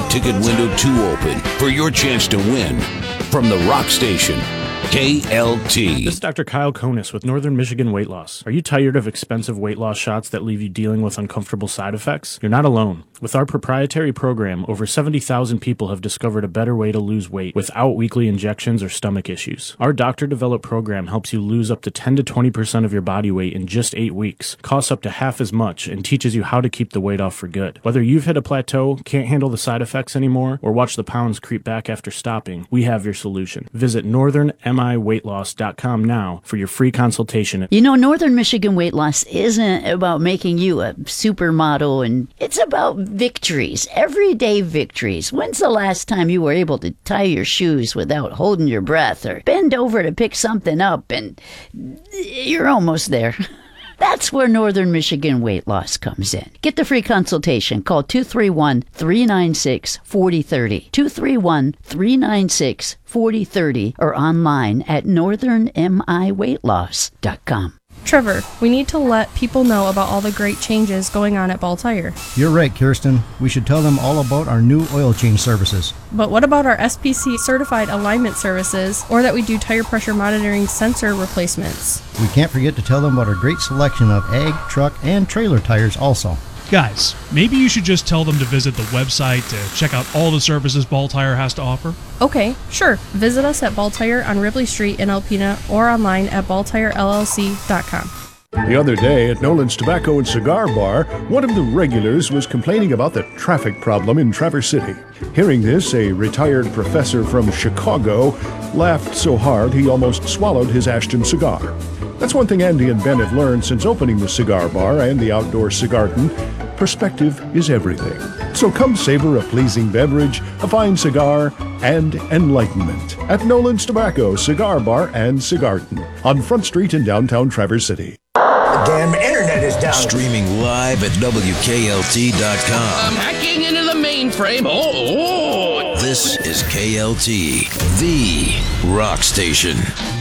ticket window too open for your chance to win. From the Rock Station, KLT. This is Dr. Kyle Konis with Northern Michigan Weight Loss. Are you tired of expensive weight loss shots that leave you dealing with uncomfortable side effects? You're not alone. With our proprietary program, over 70,000 people have discovered a better way to lose weight without weekly injections or stomach issues. Our doctor-developed program helps you lose up to 10 to 20% of your body weight in just 8 weeks, costs up to half as much, and teaches you how to keep the weight off for good. Whether you've hit a plateau, can't handle the side effects anymore, or watch the pounds creep back after stopping, we have your solution. Visit northernmiweightloss.com now for your free consultation. You know, Northern Michigan Weight Loss isn't about making you a supermodel, and it's about victories, everyday victories. When's the last time you were able to tie your shoes without holding your breath or bend over to pick something up and you're almost there? That's where Northern Michigan Weight Loss comes in. Get the free consultation. Call 231-396-4030. 231-396-4030 or online at northernmiweightloss.com. Trevor, we need to let people know about all the great changes going on at Ball Tire. You're right, Kirsten. We should tell them all about our new oil change services. But what about our SPC certified alignment services, or that we do tire pressure monitoring sensor replacements? We can't forget to tell them about our great selection of ag, truck, and trailer tires also. Guys, maybe you should just tell them to visit the website to check out all the services Ball Tire has to offer. Okay, sure. Visit us at Ball Tire on Ripley Street in Alpena or online at balltirellc.com. The other day at Nolan's Tobacco and Cigar Bar, one of the regulars was complaining about the traffic problem in Traverse City. Hearing this, a retired professor from Chicago laughed so hard he almost swallowed his Ashton cigar. That's one thing Andy and Ben have learned since opening the cigar bar and the outdoor cigarton. Perspective is everything. So come savor a pleasing beverage, a fine cigar, and enlightenment at Nolan's Tobacco, Cigar Bar, and Cigarton on Front Street in downtown Traverse City. The damn internet is down. Streaming live at WKLT.com. I'm hacking into the mainframe. Oh. This is KLT, the Rock Station.